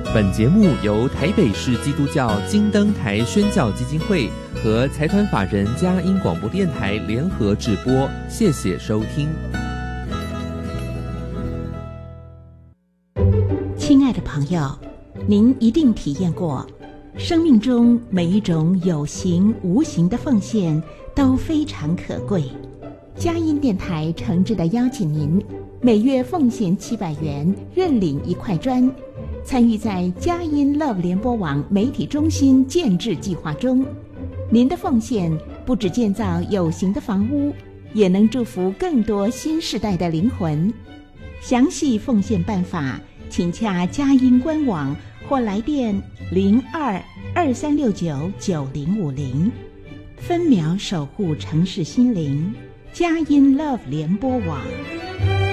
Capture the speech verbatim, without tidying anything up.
本节目由台北市基督教金灯台宣教基金会和财团法人佳音广播电台联合制播，谢谢收听。 亲爱的朋友，您一定体验过，生命中每一种有形无形的奉献都非常可贵。佳音电台诚挚地邀请您，每月奉献七百元，认领一块砖，参与在佳音 Love 联播网媒体中心建制计划中。您的奉献不只建造有形的房屋，也能祝福更多新世代的灵魂。详细奉献办法，请洽佳音官网或来电零二二三六九九零五零，分秒守护城市心灵。佳音 Love 联播网。